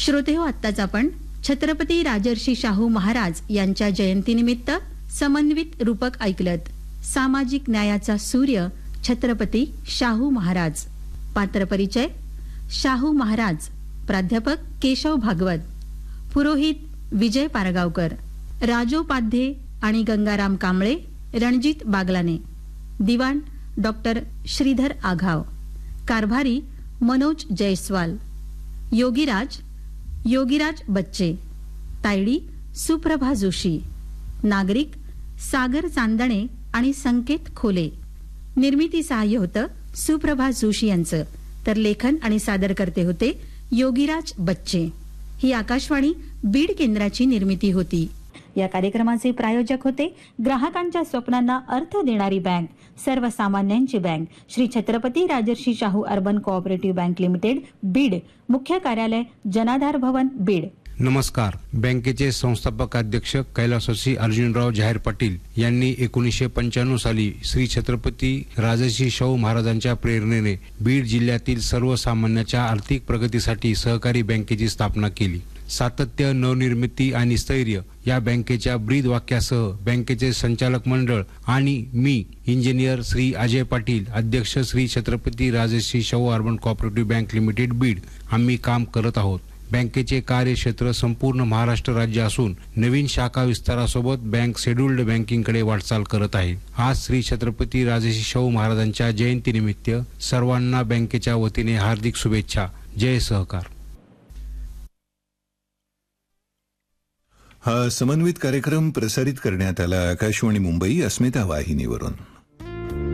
श्रोतेहो, आत्ताच आपण छत्रपती राजर्षी शाहू महाराज यांच्या जयंतीनिमित्त समन्वित रूपक ऐकलत. सामाजिक न्यायाचा सूर्य छत्रपती शाहू महाराज. पात्र परिचय: शाहू महाराज, प्राध्यापक केशव भागवत, पुरोहित विजय पारगावकर, राजोपाध्ये आणि गंगाराम कांबळे, रणजित बागलाने, दिवाण डॉक्टर श्रीधर आघाव, कारभारी मनोज जयस्वाल, योगीराज बच्चे, तायडी सुप्रभा जोशी, नागरिक सागर चांदणे आणि संकेत खोले. निर्मिती सहाय्य होतं सुप्रभा जोशी यांचं, तर लेखन आणि सादरकर्ते होते योगीराज बच्चे. ही आकाशवाणी बीड केंद्राची निर्मिती होती. या कार्यक्रमाचे प्रायोजक होते ग्राहकांच्या स्वप्नांना अर्थ देणारी बँक, सर्वसामान्यांची bank, Shri Chhatrapati Rajarshi Shahu urban cooperative bank limited, Beed. मुख्य कार्यालय जनाधार भवन, बीड. नमस्कार. बँकेचे संस्थापक अध्यक्ष कैलासवासी अर्जुनराव जाहीर पाटील यांनी 1995 साली श्री छत्रपती राजर्षी शाहू महाराजांच्या प्रेरणेने बीड जिल्ह्यातील सर्वसामान्यांच्या आर्थिक प्रगतीसाठी सहकारी बँकेची स्थापना केली. सातत्य, नवनिर्मिती आणि स्थैर्य या बँकेच्या ब्रीद वाक्यासह बँकेचे संचालक मंडळ आणि मी इंजिनियर श्री अजय पाटील, अध्यक्ष Shri Chhatrapati Rajarshi Shahu urban cooperative bank limited, Beed, आम्ही काम करत आहोत. बँकेचे कार्यक्षेत्र संपूर्ण महाराष्ट्र राज्य असून नवीन शाखा विस्तारासोबत बँक शेड्यूल्ड बँकिंगकडे वाटचाल करत आहे. आज श्री छत्रपती राजर्षी शाहू महाराजांच्या जयंतीनिमित्त सर्वांना बँकेच्या वतीने हार्दिक शुभेच्छा. जय सहकार. हा समन्वित कार्यक्रम प्रसारित करण्यात आला आकाशवाणी मुंबई अस्मिता वाहिनीवरून.